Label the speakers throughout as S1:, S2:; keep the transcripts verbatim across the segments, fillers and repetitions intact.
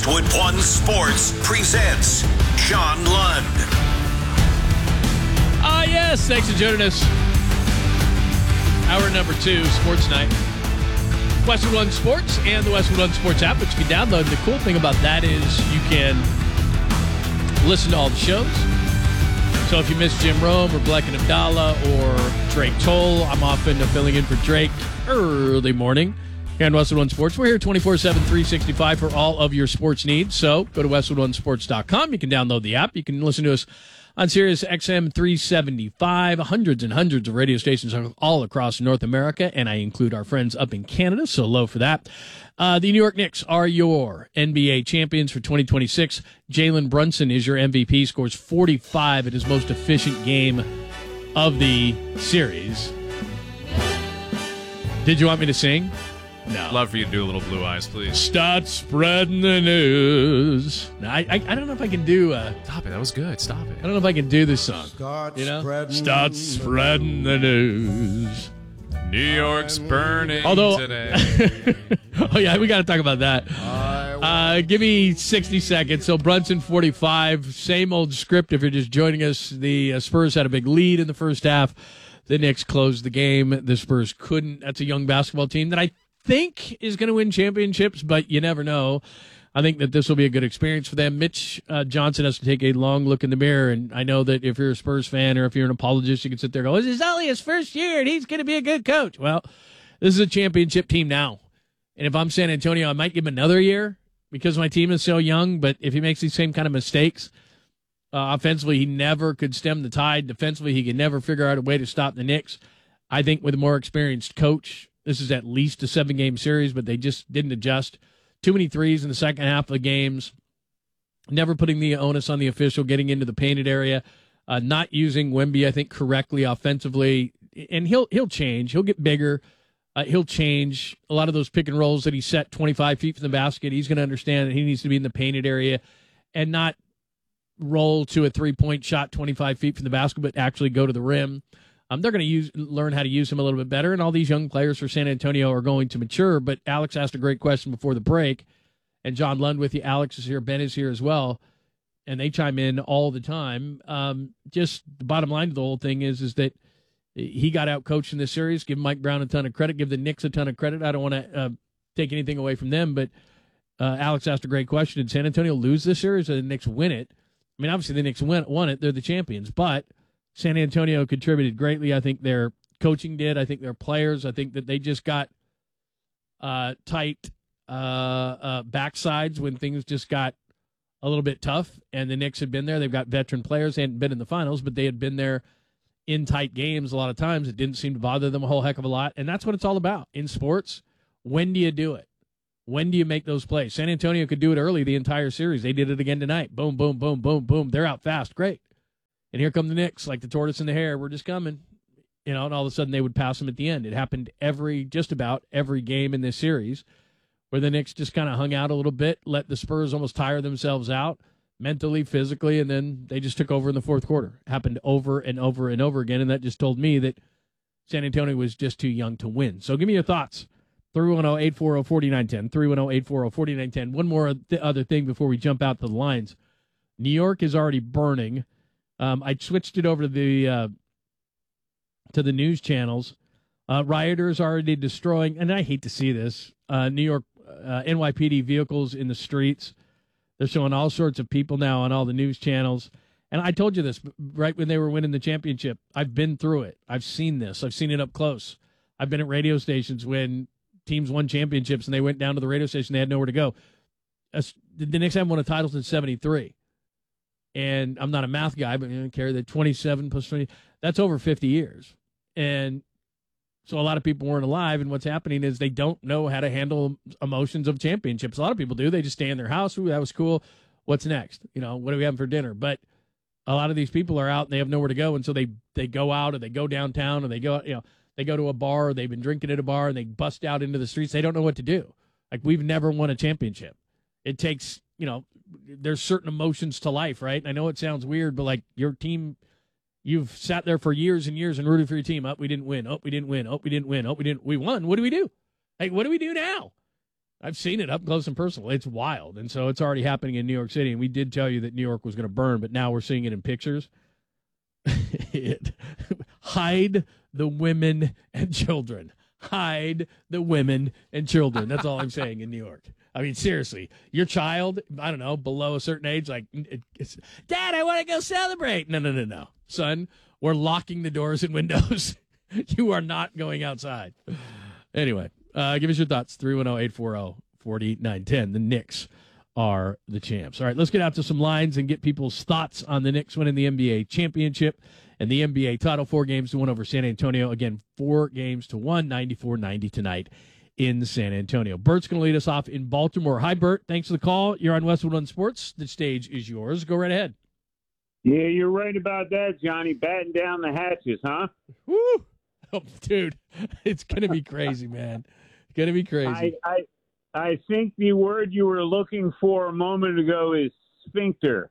S1: Westwood One Sports presents John Lund.
S2: Ah, uh, yes. Thanks for joining us. Hour number two, Sports Night. Westwood One Sports and the Westwood One Sports app, which you can download. The cool thing about that is you can listen to all the shows. So if you miss Jim Rome or Bleck and Abdallah or Drake Toll, I'm often filling in for Drake early morning here on Westwood One Sports. We're here twenty-four seven, three sixty-five for all of your sports needs. So go to westwood one sports dot com. You can download the app. You can listen to us on Sirius X M three seventy-five, hundreds and hundreds of radio stations all across North America, and I include our friends up in Canada, so low for that. Uh, the New York Knicks are your N B A champions for twenty twenty-six. Jalen Brunson is your M V P, scores forty-five in his most efficient game of the series. Did you want me to sing? No.
S3: Love for you to do a little Blue Eyes, please.
S2: Start spreading the news. No, I, I I don't know if I can do. Uh,
S3: Stop it. That was good. Stop it.
S2: I don't know if I can do this song.
S4: Start
S2: you know,
S4: spreading
S2: start spreading the news.
S3: New York's burning
S2: Although,
S3: today.
S2: oh yeah, we got to talk about that. Uh, give me sixty seconds. So Brunson forty-five, same old script. If you're just joining us, the uh, Spurs had a big lead in the first half. The Knicks closed the game. The Spurs couldn't. That's a young basketball team that I think is going to win championships, but you never know. I think that this will be a good experience for them. Mitch uh, Johnson has to take a long look in the mirror, and I know that if you're a Spurs fan or if you're an apologist, you can sit there and go, this is only his first year, and he's going to be a good coach. Well, this is a championship team now, and if I'm San Antonio, I might give him another year because my team is so young, but if he makes these same kind of mistakes, uh, offensively, he never could stem the tide. Defensively, he could never figure out a way to stop the Knicks. I think with a more experienced coach, this is at least a seven-game series, but they just didn't adjust. Too many threes in the second half of the games. Never putting the onus on the official, getting into the painted area. Uh, not using Wemby, I think, correctly offensively. And he'll he'll change. He'll get bigger. Uh, he'll change. A lot of those pick and rolls that he set twenty-five feet from the basket, he's going to understand that he needs to be in the painted area and not roll to a three-point shot twenty-five feet from the basket, but actually go to the rim. Um, they're going to use learn how to use him a little bit better, and all these young players for San Antonio are going to mature. But Alex asked a great question before the break, and John Lund with you. Alex is here. Ben is here as well, and they chime in all the time. Um, just the bottom line of the whole thing is is that he got out-coached in this series. Give Mike Brown a ton of credit. Give the Knicks a ton of credit. I don't want to uh, take anything away from them, but uh, Alex asked a great question. Did San Antonio lose this series or did the Knicks win it? I mean, obviously the Knicks win, won it. They're the champions, but San Antonio contributed greatly. I think their coaching did. I think their players. I think that they just got uh, tight uh, uh, backsides when things just got a little bit tough. And the Knicks had been there. They've got veteran players. They hadn't been in the finals, but they had been there in tight games a lot of times. It didn't seem to bother them a whole heck of a lot. And that's what it's all about in sports. When do you do it? When do you make those plays? San Antonio could do it early the entire series. They did it again tonight. Boom, boom, boom, boom, boom. They're out fast. Great. And here come the Knicks, like the tortoise and the hare. We're just coming. You know, and all of a sudden they would pass them at the end. It happened every, just about every game in this series where the Knicks just kind of hung out a little bit, let the Spurs almost tire themselves out mentally, physically, and then they just took over in the fourth quarter. It happened over and over and over again, and that just told me that San Antonio was just too young to win. So give me your thoughts. three one zero, eight four zero, four nine one zero, three one zero, eight four zero, four nine one zero. One more th- other thing before we jump out to the lines. New York is already burning. Um, I switched it over to the uh, to the news channels. Uh, rioters already destroying, and I hate to see this, uh, New York uh, N Y P D vehicles in the streets. They're showing all sorts of people now on all the news channels. And I told you this right when they were winning the championship. I've been through it. I've seen this. I've seen it up close. I've been at radio stations when teams won championships and they went down to the radio station. They had nowhere to go. As, the Knicks haven't won a title since seventy-three. And I'm not a math guy, but you know, carry the twenty-seven plus twenty. That's over fifty years. And so a lot of people weren't alive. And what's happening is they don't know how to handle emotions of championships. A lot of people do. They just stay in their house. Ooh, that was cool. What's next? You know, what are we having for dinner? But a lot of these people are out and they have nowhere to go. And so they, they go out or they go downtown or they go, you know, they go to a bar or they've been drinking at a bar and they bust out into the streets. They don't know what to do. Like, we've never won a championship. It takes, you know, there's certain emotions to life, right? And I know it sounds weird, but like your team, you've sat there for years and years and rooted for your team. Oh, we didn't win. Oh, we didn't win. Oh, we didn't win. Oh, we didn't. We won. What do we do? Like, what do we do now? I've seen it up close and personal. It's wild. And so it's already happening in New York City. And we did tell you that New York was going to burn, but now we're seeing it in pictures. it, hide the women and children. Hide the women and children. That's all I'm saying in New York. I mean, seriously, your child, I don't know, below a certain age, like, it, it's, Dad, I want to go celebrate. No, no, no, no. Son, we're locking the doors and windows. You are not going outside. Anyway. Uh, give us your thoughts, three one zero, eight four zero, four nine one zero. The Knicks are the champs. All right, let's get out to some lines and get people's thoughts on the Knicks winning the N B A championship and the N B A title. Four games to one over San Antonio. Again, four games to one, ninety-four ninety tonight in San Antonio. Bert's going to lead us off in Baltimore. Hi, Bert. Thanks for the call. You're on Westwood One Sports. The stage is yours. Go right ahead.
S4: Yeah, you're right about that, Johnny. Batten down the hatches, huh?
S2: Woo! Oh, dude, it's going to be crazy, man. It's going to be crazy.
S4: I, I I think the word you were looking for a moment ago is sphincter.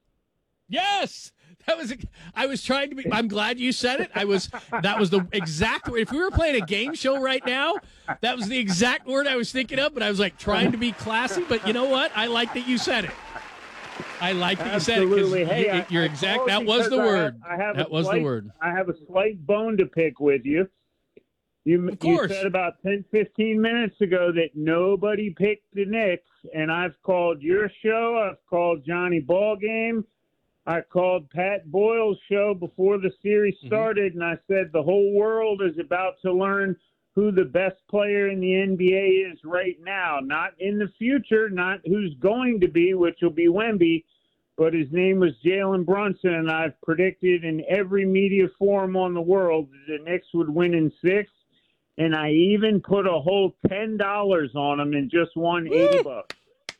S2: Yes, that was. I was trying to be. I'm glad you said it. I was. That was the exact. If we were playing a game show right now, that was the exact word I was thinking of. But I was like trying to be classy. But you know what? I like that you said it. I like that
S4: Absolutely.
S2: you said it because
S4: hey,
S2: you, you're
S4: I,
S2: exact.
S4: I
S2: that was the
S4: I
S2: word.
S4: Have, I have
S2: that was
S4: slight,
S2: the word.
S4: I have a slight bone to pick with you. You, you said about ten, fifteen minutes ago that nobody picked the Knicks, and I've called your show. I've called Johnny Ballgame. I called Pat Boyle's show before the series started, mm-hmm. and I said the whole world is about to learn who the best player in the N B A is right now. Not in the future, not who's going to be, which will be Wemby, but his name was Jalen Brunson, and I've predicted in every media forum on the world that the Knicks would win in six. And I even put a whole ten dollars on them and just won eighty bucks.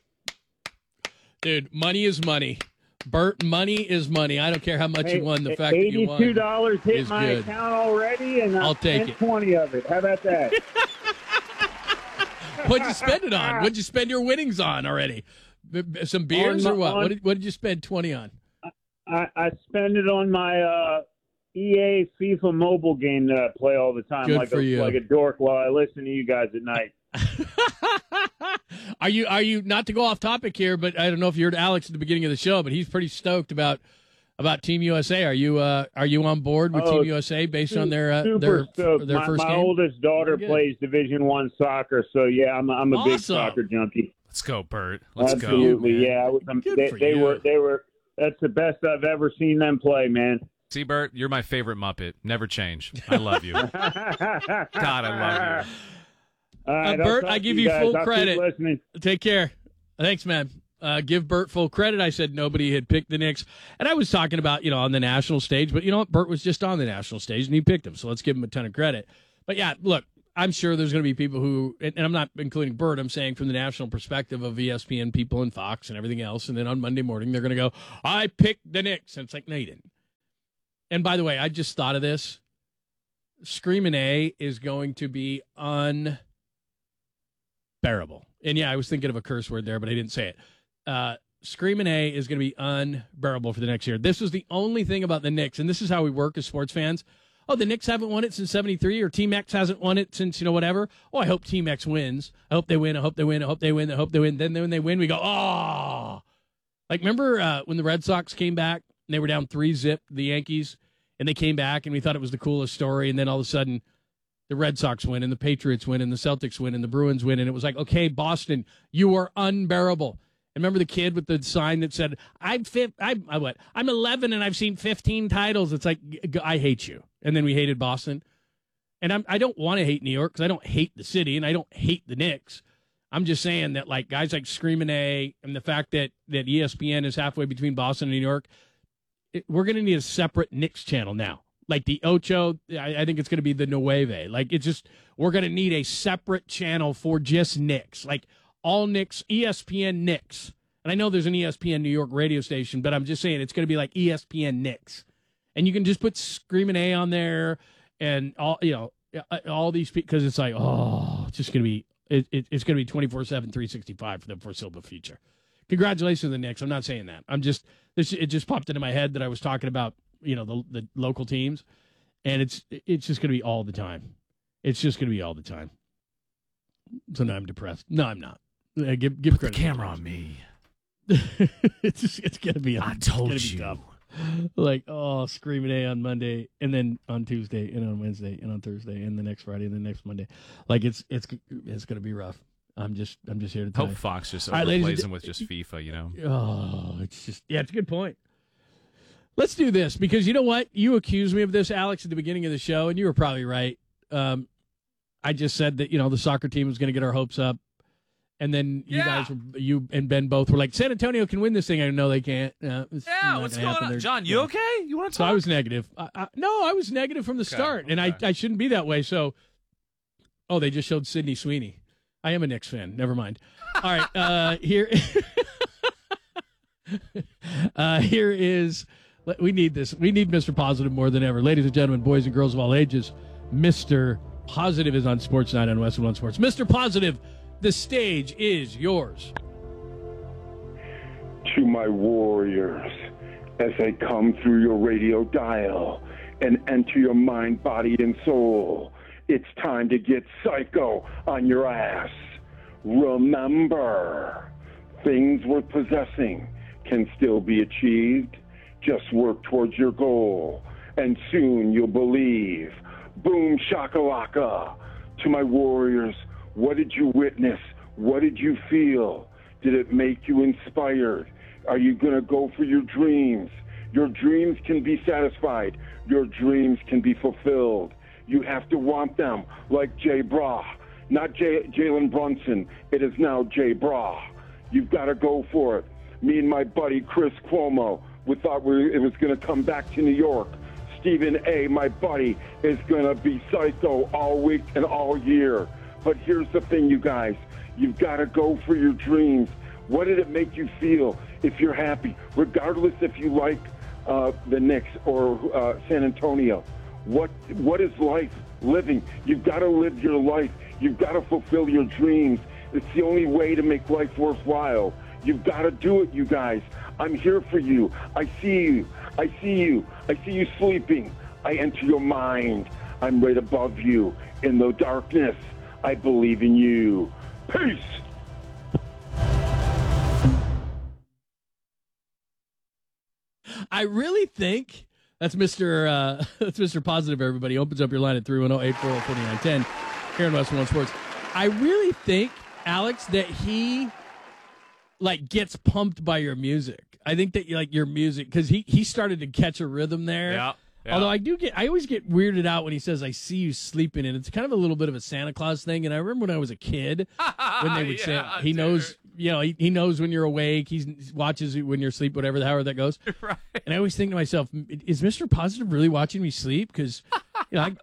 S2: Dude, money is money. Bert, money is money. I don't care how much
S4: hey,
S2: you won. The fact that you won
S4: eighty-two dollars hit my
S2: good.
S4: account already, and
S2: I'll
S4: I
S2: take
S4: spent
S2: it.
S4: twenty of it. How about that?
S2: What'd you spend it on? What'd you spend your winnings on already? Some beers
S4: on,
S2: or what?
S4: On,
S2: what, did, what did you spend twenty on?
S4: I, I spend it on my uh, E A FIFA mobile game that I play all the time,
S2: Good
S4: like
S2: for
S4: a
S2: you.
S4: like a dork while I listen to you guys at night.
S2: Are you are you not to go off topic here, but I don't know if you heard Alex at the beginning of the show, but he's pretty stoked about about Team U S A. Are you uh, are you on board with
S4: oh,
S2: Team U S A based on their uh,
S4: super
S2: their
S4: stoked.
S2: their
S4: my,
S2: first
S4: my
S2: game?
S4: oldest daughter
S2: Good.
S4: plays Division One soccer, so yeah, I'm I'm a
S2: Awesome.
S4: big soccer junkie.
S3: Let's go, Bert. Let's
S4: Absolutely,
S3: go.
S4: yeah. I was, um,
S2: Good
S4: they,
S2: for
S4: they
S2: you.
S4: were they were. That's the best I've ever seen them play, man.
S3: See, Bert, you're my favorite Muppet. Never change. I love you. God, I love you.
S4: All right,
S2: Uh,
S4: I'll
S2: Bert,
S4: talk
S2: I
S4: to
S2: give
S4: you
S2: you
S4: guys.
S2: full
S4: I'll keep
S2: credit.
S4: listening.
S2: Take care. Thanks, man. Uh, give Bert full credit. I said nobody had picked the Knicks. And I was talking about, you know, on the national stage, but you know what? Bert was just on the national stage and he picked him. So let's give him a ton of credit. But yeah, look, I'm sure there's going to be people who, and I'm not including Bert, I'm saying from the national perspective of E S P N people and Fox and everything else. And then on Monday morning, they're going to go, I picked the Knicks. And it's like, no, you didn't. And by the way, I just thought of this. Screamin' A is going to be unbearable. And yeah, I was thinking of a curse word there, but I didn't say it. Uh, Screamin' A is going to be unbearable for the next year. This was the only thing about the Knicks, and this is how we work as sports fans. Oh, the Knicks haven't won it since seventy-three, or Team X hasn't won it since, you know, whatever. Oh, I hope Team X wins. I hope they win. I hope they win. I hope they win. I hope they win. Then when they win, we go, oh. Like, remember uh, when the Red Sox came back and they were down three zip, the Yankees, and they came back and we thought it was the coolest story, and then all of a sudden the Red Sox win and the Patriots win and the Celtics win and the Bruins win, and it was like, okay, Boston, you are unbearable. And remember the kid with the sign that said, I'm fifth, I'm I what? I'm eleven and I've seen fifteen titles. It's like, I hate you. And then we hated Boston. And I'm, I don't want to hate New York because I don't hate the city and I don't hate the Knicks. I'm just saying that, like, guys like Screamin' A and the fact that, that E S P N is halfway between Boston and New York, it, we're going to need a separate Knicks channel now. Like the Ocho, I, I think it's going to be the Nueve. Like, it's just, we're going to need a separate channel for just Knicks. Like, all Knicks, E S P N Knicks. And I know there's an E S P N New York radio station, but I'm just saying it's going to be like E S P N Knicks. And you can just put Screamin' A on there and all, you know, all these, because it's like, oh, it's just going to be, it, it, it's going to be twenty-four seven, three sixty-five for the foreseeable future. Congratulations to the Knicks. I'm not saying that. I'm just, this, it just popped into my head that I was talking about, you know, the, the local teams, and it's, it's just going to be all the time. It's just going to be all the time. So now I'm depressed. No, I'm not. Uh, give give
S3: Put
S2: credit.
S3: the camera on me.
S2: it's just, it's gonna be.
S3: I
S2: it's
S3: told
S2: gonna be
S3: you.
S2: tough. Like, oh, screaming A on Monday, and then on Tuesday, and on Wednesday, and on Thursday, and the next Friday, and the next Monday. Like, it's it's it's gonna be rough. I'm just I'm just here to tell
S3: Hope
S2: you.
S3: Fox just
S2: All right, ladies and
S3: overplays
S2: gen-
S3: him with just FIFA, you know?
S2: Oh, it's just yeah, it's a good point. Let's do this because you know what? You accused me of this, Alex, at the beginning of the show, and you were probably right. Um, I just said that you know the soccer team was going to get our hopes up. And then you
S3: Yeah.
S2: guys, were, you and Ben both were like, San Antonio can win this thing. I know they can't. Uh, it's
S3: Yeah,
S2: not
S3: what's
S2: gonna
S3: going
S2: happen.
S3: on?
S2: They're-
S3: John, you
S2: yeah.
S3: okay? You want to
S2: So
S3: talk?
S2: I was negative. I, I, no, I was negative from the
S3: Okay,
S2: start, and I,
S3: okay.
S2: I shouldn't be that way. So, oh, they just showed Sidney Sweeney. I am a Knicks fan. Never mind. All right, uh, here, uh, here is. We need this. We need Mister Positive more than ever, ladies and gentlemen, boys and girls of all ages. Mister Positive is on Sports Night on Westwood One Sports. Mister Positive, the stage is yours.
S5: To my warriors, as I come through your radio dial and enter your mind, body, and soul, it's time to get psycho on your ass. Remember, things worth possessing can still be achieved. Just work towards your goal, and soon you'll believe. Boom shakalaka. To my warriors, what did you witness? What did you feel? Did it make you inspired? Are you going to go for your dreams? Your dreams can be satisfied. Your dreams can be fulfilled. You have to want them like Jay Bra. Not Jay, Jalen Brunson. It is now Jay Bra. You've got to go for it. Me and my buddy Chris Cuomo, we thought we, it was going to come back to New York. Stephen A., my buddy, is going to be psycho all week and all year. But here's the thing, you guys. You've got to go for your dreams. What did it make you feel if you're happy, regardless if you like uh, the Knicks or uh, San Antonio? What What is life, living? You've got to live your life. You've got to fulfill your dreams. It's the only way to make life worthwhile. You've got to do it, you guys. I'm here for you. I see you. I see you. I see you sleeping. I enter your mind. I'm right above you. In the darkness, I believe in you. Peace.
S2: I really think that's Mister Uh, that's Mister Positive. Everybody opens up your line at three one zero, eight four zero, four nine one zero here in Westwood One Sports. I really think, Alex, that he like gets pumped by your music. I think that like your music because he he started to catch a rhythm there.
S3: Yeah. Yeah.
S2: Although I do get, I always get weirded out when he says, "I see you sleeping," and it's kind of a little bit of a Santa Claus thing. And I remember when I was a kid, when they would
S3: Yeah,
S2: say, "He
S3: dude.
S2: knows, you know, he, he knows when you're awake. He's, he watches you when you're asleep, whatever the however that goes."
S3: Right.
S2: And I always think to myself, "Is Mister Positive really watching me sleep?" Because, you know, I,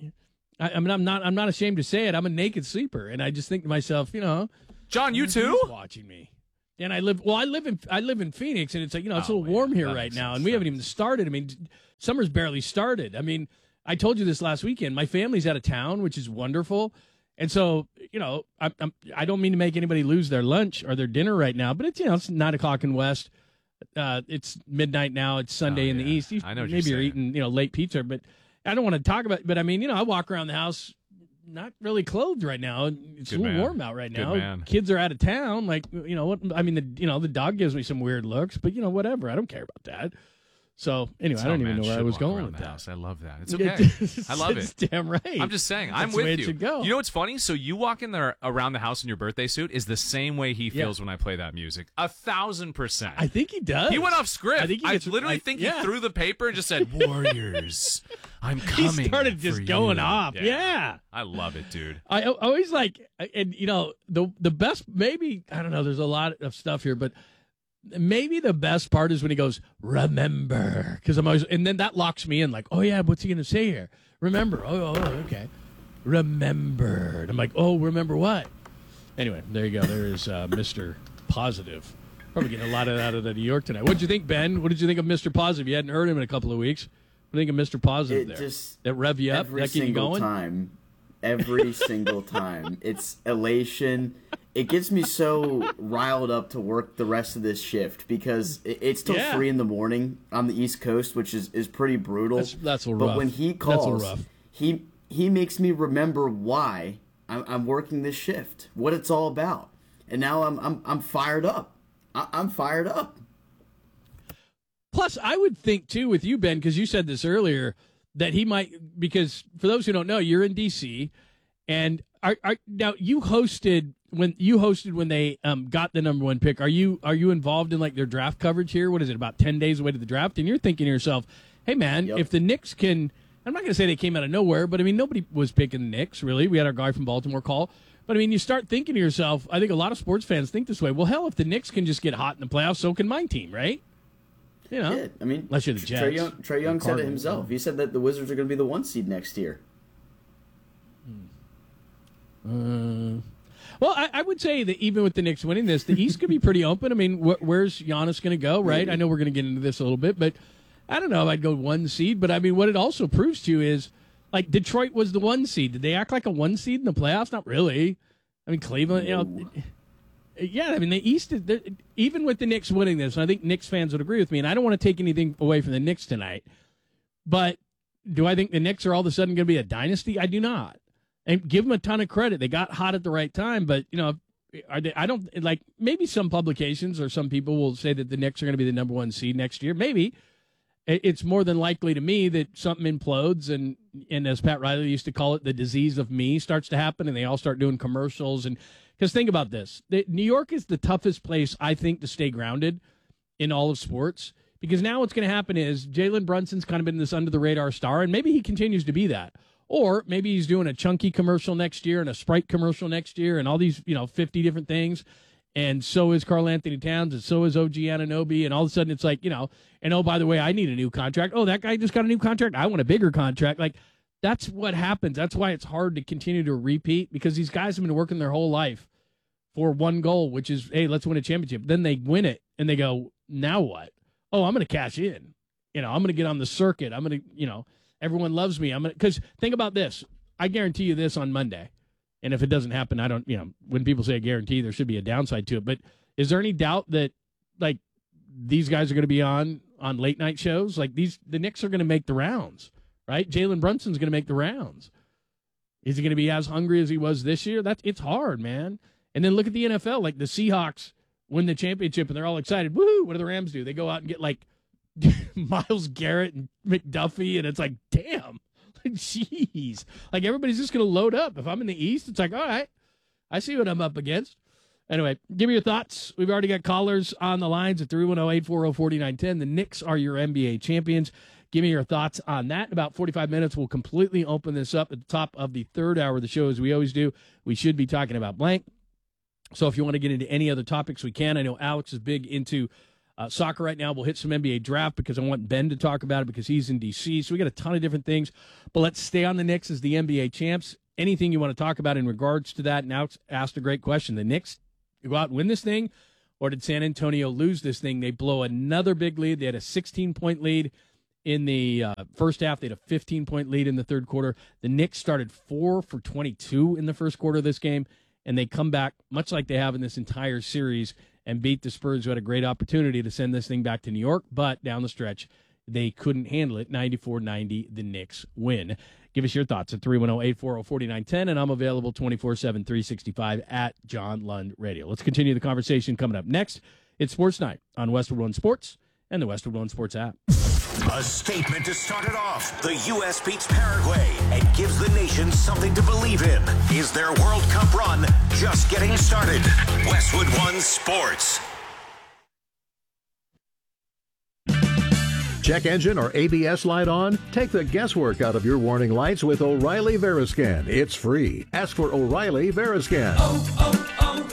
S2: I, I mean, I'm not, I'm not ashamed to say it. I'm a naked sleeper, and I just think to myself, you know,
S3: John, you
S2: he's
S3: too?
S2: watching me. And I live well. I live in I live in Phoenix, and it's like you know it's a
S3: Oh,
S2: little warm
S3: yeah,
S2: here
S3: that
S2: right
S3: makes
S2: now,
S3: sense.
S2: and we
S3: That
S2: haven't even started. I mean, summer's barely started. I mean, I told you this last weekend. My family's out of town, which is wonderful, and so you know I I'm, I don't mean to make anybody lose their lunch or their dinner right now, but it's you know it's nine o'clock in West. Uh, it's midnight now. It's Sunday
S3: Oh,
S2: in the
S3: yeah.
S2: East. You,
S3: I know what
S2: maybe
S3: you're
S2: you're
S3: saying.
S2: eating you know late pizza, but I don't want to talk about. But I mean, you know, I walk around the house. Not really clothed right now. It's
S3: Good
S2: a little
S3: man.
S2: warm out right
S3: Good
S2: now.
S3: man.
S2: Kids are out of town. Like you know what? I mean, the you know the dog gives me some weird looks, but you know whatever. I don't care about that. So anyway, I
S3: Some
S2: don't even
S3: man
S2: know where I
S3: should
S2: was
S3: walk
S2: going
S3: around
S2: with
S3: the
S2: that.
S3: house. I love that. It's
S2: Yeah,
S3: okay.
S2: it's-
S3: I love
S2: it's
S3: it.
S2: Damn right.
S3: I'm just saying. I'm
S2: That's the
S3: with
S2: way it
S3: you.
S2: should go.
S3: You know what's funny? So you walk in there around the house in your birthday suit is the same way he
S2: Yeah.
S3: feels when I play that music. A thousand percent.
S2: I think he does.
S3: He went off script.
S2: I think he
S3: I
S2: gets,
S3: literally
S2: like,
S3: think
S2: yeah.
S3: he threw the paper and just said, "Warriors, I'm
S2: He
S3: coming."
S2: started
S3: for
S2: just going
S3: you."
S2: off. Yeah.
S3: I love it, dude.
S2: I, I always like, and you know, the the best. Maybe I don't know. There's a lot of stuff here, but maybe the best part is when he goes, "Remember," because I'm always, and then that locks me in. Like, oh yeah, what's he gonna say here? Remember? Oh, oh okay. Remember. And I'm like, oh, remember what? Anyway, there you go. There is uh, Mister Positive. Probably getting a lot of that out of New York tonight. What did you think, Ben? What did you think of Mister Positive? You hadn't heard him in a couple of weeks. What do you think of Mister Positive
S6: It
S2: there?
S6: just
S2: that rev you up?
S6: every
S2: That get you
S6: single
S2: going?
S6: time, every single time, it's elation. It gets me so riled up to work the rest of this shift because it, it's till
S2: Yeah.
S6: three in the morning on the East Coast, which is, is pretty brutal.
S2: That's- that's a
S6: But
S2: rough.
S6: when he
S2: That's a
S6: calls,
S2: rough.
S6: he he makes me remember why I'm, I'm working this shift, what it's all about. and now I'm I'm I'm fired up. I, I'm fired up.
S2: Plus, I would think too with you, Ben, because you said this earlier, that he might, because for those who don't know, you're in D C, and are, are now you hosted when you hosted when they um, got the number one pick. Are you are you involved in like their draft coverage here? What is it, about ten days away to the draft? And you're thinking to yourself, hey man, yep. if the Knicks can, I'm not going to say they came out of nowhere, but I mean nobody was picking the Knicks really. We had our guy from Baltimore call, but I mean you start thinking to yourself. I think a lot of sports fans think this way. Well, hell, if the Knicks can just get hot in the playoffs, so can my team, right? You know,
S6: yeah, I mean,
S2: unless you're the Jets.
S6: Trae Young, Trae Young said it himself. He said that the Wizards are going to be the one seed next year.
S2: Uh, well, I, I would say that even with the Knicks winning this, the East could be pretty open. I mean, wh- where's Giannis going to go, right? Maybe. I know we're going to get into this a little bit, but I don't know if I'd go one seed. But, I mean, what it also proves to you is, like, Detroit was the one seed. Did they act like a one seed in the playoffs? Not really. I mean, Cleveland, you know... Yeah, I mean, the East, is, even with the Knicks winning this, and I think Knicks fans would agree with me, and I don't want to take anything away from the Knicks tonight, but do I think the Knicks are all of a sudden going to be a dynasty? I do not. And give them a ton of credit. They got hot at the right time, but, you know, are they, I don't, like, maybe some publications or some people will say that the Knicks are going to be the number one seed next year. Maybe. It's more than likely to me that something implodes, and, and as Pat Riley used to call it, the disease of me starts to happen, and they all start doing commercials. And because think about this. The, New York is the toughest place, I think, to stay grounded in all of sports, because now what's going to happen is Jalen Brunson's kind of been this under-the-radar star, and maybe he continues to be that. Or maybe he's doing a Chunky commercial next year and a Sprite commercial next year and all these, you know, fifty different things. And so is Karl Anthony Towns, and so is O G Anunoby, and all of a sudden it's like, you know, and oh, by the way, I need a new contract. Oh, that guy just got a new contract. I want a bigger contract. Like, that's what happens. That's why it's hard to continue to repeat, because these guys have been working their whole life for one goal, which is, hey, let's win a championship. Then they win it, and they go, now what? Oh, I'm going to cash in. You know, I'm going to get on the circuit. I'm going to, you know, everyone loves me. I'm going to, because think about this. I guarantee you this on Monday. And if it doesn't happen, I don't, you know, when people say a guarantee, there should be a downside to it. But is there any doubt that, like, these guys are going to be on on late night shows? Like, these, the Knicks are going to make the rounds, right? Jalen Brunson's going to make the rounds. Is he going to be as hungry as he was this year? That's, it's hard, man. And then look at the N F L. Like, the Seahawks win the championship, and they're all excited. Woohoo! What do the Rams do? They go out and get, like, Myles Garrett and McDuffie, and it's like, damn. Jeez. Like, everybody's just going to load up. If I'm in the East, it's like, all right, I see what I'm up against. Anyway, give me your thoughts. We've already got callers on the lines at three one zero, eight four zero, four nine one zero. The Knicks are your N B A champions. Give me your thoughts on that. In about forty-five minutes, we'll completely open this up at the top of the third hour of the show, as we always do. We should be talking about blank. So if you want to get into any other topics, we can. I know Alex is big into Uh, soccer right now. We'll hit some N B A draft because I want Ben to talk about it because he's in D C. So we got a ton of different things. But let's stay on the Knicks as the N B A champs. Anything you want to talk about in regards to that? Now asked a great question. The Knicks go out and win this thing, or did San Antonio lose this thing? They blow another big lead. They had a sixteen-point lead in the uh, first half. They had a fifteen-point lead in the third quarter. The Knicks started four for twenty-two in the first quarter of this game, and they come back, much like they have in this entire series, and beat the Spurs, who had a great opportunity to send this thing back to New York. But down the stretch, they couldn't handle it. ninety-four ninety, the Knicks win. Give us your thoughts at three one zero, eight four zero, four nine one zero, and I'm available twenty-four seven, three sixty-five at John Lund Radio. Let's continue the conversation coming up next. It's Sports Night on Westwood One Sports and the Westwood One Sports app.
S1: A statement to start it off. The U S beats Paraguay and gives the nation something to believe in. Is their World Cup run just getting started? Westwood One Sports.
S7: Check engine or A B S light on? Take the guesswork out of your warning lights with O'Reilly Veriscan. It's free. Ask for O'Reilly Veriscan.
S8: Oh,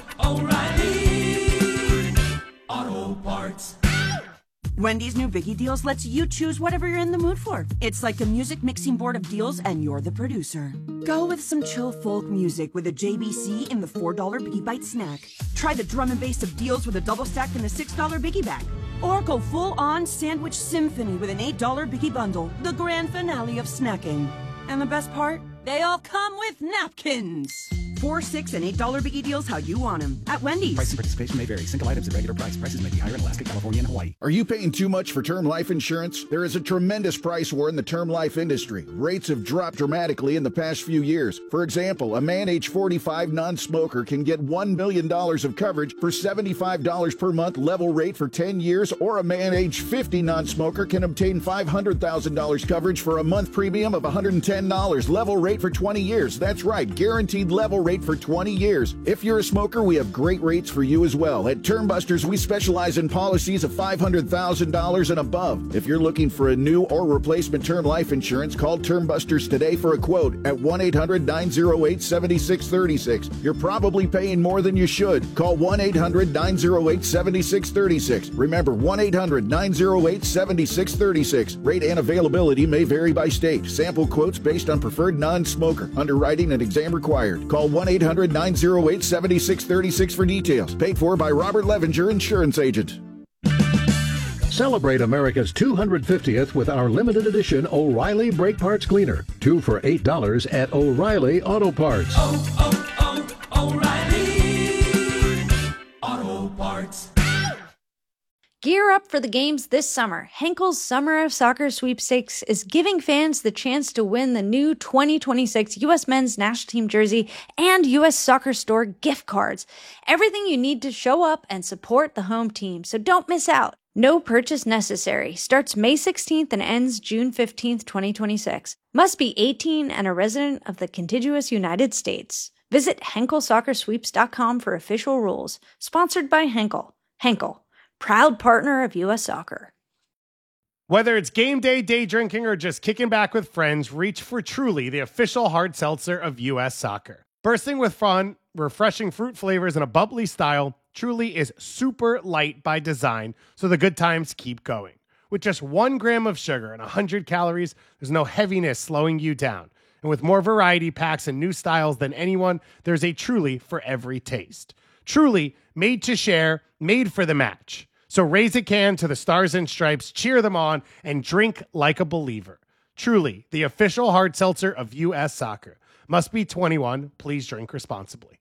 S8: oh, oh, O'Reilly Auto Parts.
S9: Wendy's new Biggie Deals lets you choose whatever you're in the mood for. It's like a music mixing board of deals, and you're the producer. Go with some chill folk music with a J B C in the four dollar Biggie Bite snack. Try the drum and bass of deals with a double stack in the six dollar Biggie Bag. Or go full-on sandwich symphony with an eight dollar Biggie Bundle, the grand finale of snacking. And the best part? They all come with napkins. Four, six, and eight dollar biggie deals how you want them at Wendy's.
S10: Price and participation may vary. Single items at regular price. Prices may be higher in Alaska, California, and Hawaii.
S11: Are you paying too much for term life insurance? There is a tremendous price war in the term life industry. Rates have dropped dramatically in the past few years. For example, a man age forty-five non-smoker can get one million dollars of coverage for seventy-five dollars per month level rate for ten years, or a man age fifty non-smoker can obtain five hundred thousand dollars coverage for a month premium of one hundred ten dollars level rate for twenty years. That's right, guaranteed level rate for twenty years. If you're a smoker, we have great rates for you as well. At Term Busters, we specialize in policies of five hundred thousand dollars and above. If you're looking for a new or replacement term life insurance, call Term Busters today for a quote at one eight hundred nine oh eight seven six three six. You're probably paying more than you should. Call one eight hundred nine oh eight seven six three six. Remember, one eight hundred nine oh eight seven six three six. Rate and availability may vary by state. Sample quotes based on preferred non-smoker. Underwriting and exam required. Call one eight hundred nine oh eight seven six three six for details. Paid for by Robert Levenger, Insurance Agent.
S7: Celebrate America's two hundred fiftieth with our limited edition O'Reilly Brake Parts Cleaner. Two for eight dollars at O'Reilly Auto Parts.
S8: Oh, oh, oh, O'Reilly Auto Parts.
S12: Gear up for the games this summer. Henkel's Summer of Soccer Sweepstakes is giving fans the chance to win the new twenty twenty-six U S Men's National Team jersey and U S Soccer Store gift cards. Everything you need to show up and support the home team, so don't miss out. No purchase necessary. Starts May sixteenth and ends June fifteenth, twenty twenty-six. Must be eighteen and a resident of the contiguous United States. Visit Henkel Soccer Sweeps dot com for official rules. Sponsored by Henkel. Henkel, proud partner of U S Soccer.
S13: Whether it's game day, day drinking, or just kicking back with friends, reach for Truly, the official hard seltzer of U S Soccer. Bursting with fun, refreshing fruit flavors, and a bubbly style, Truly is super light by design, so the good times keep going. With just one gram of sugar and one hundred calories, there's no heaviness slowing you down. And with more variety packs and new styles than anyone, there's a Truly for every taste. Truly, made to share, made for the match. So raise a can to the Stars and Stripes, cheer them on, and drink like a believer. Truly, the official hard seltzer of U S Soccer. Must be twenty-one. Please drink responsibly.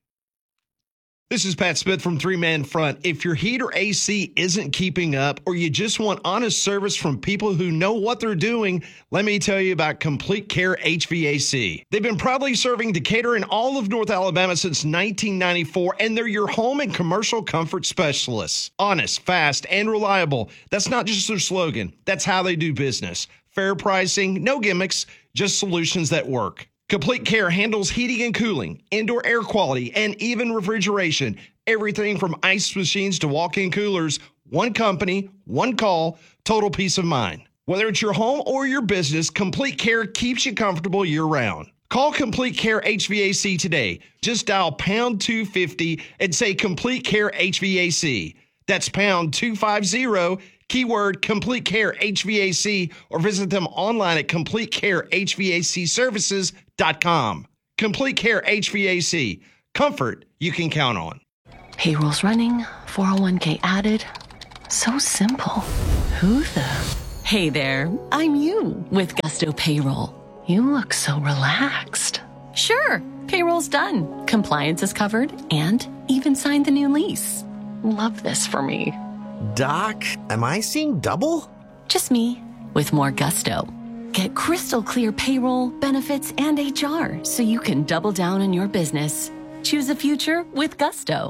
S14: This is Pat Smith from Three Man Front. If your heat or A C isn't keeping up, or you just want honest service from people who know what they're doing, let me tell you about Complete Care H V A C. They've been proudly serving Decatur and all of North Alabama since nineteen ninety-four, and they're your home and commercial comfort specialists. Honest, fast, and reliable. That's not just their slogan. That's how they do business. Fair pricing, no gimmicks, just solutions that work. Complete Care handles heating and cooling, indoor air quality, and even refrigeration. Everything from ice machines to walk-in coolers. One company, one call, total peace of mind. Whether it's your home or your business, Complete Care keeps you comfortable year-round. Call Complete Care H V A C today. Just dial pound two fifty and say Complete Care H V A C. That's pound two fifty, keyword Complete Care H V A C, or visit them online at complete care h v a c services dot com. Complete Care H V A C. Comfort you can count on.
S15: Payroll's running, four oh one k added. So simple. Who the? Hey there, I'm you with Gusto Payroll. You look so relaxed. Sure, payroll's done. Compliance is covered and even signed the new lease. Love this for me.
S16: Doc, am I seeing double?
S15: Just me with more gusto. Get crystal clear payroll, benefits, and H R so you can double down on your business. Choose a future with Gusto.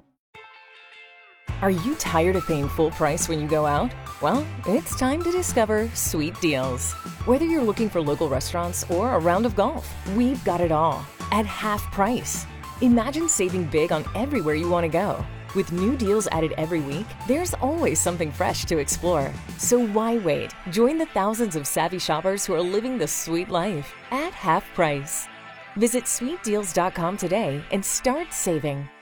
S17: Are you tired of paying full price when you go out? Well, it's time to discover Sweet Deals. Whether you're looking for local restaurants or a round of golf, we've got it all at half price. Imagine saving big on everywhere you want to go. With new deals added every week, there's always something fresh to explore. So why wait? Join the thousands of savvy shoppers who are living the sweet life at half price. Visit sweet deals dot com today and start saving.